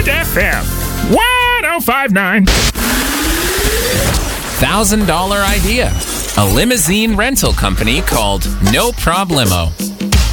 Planet FM 1059. $1,000 idea. A limousine rental company called No Problemo.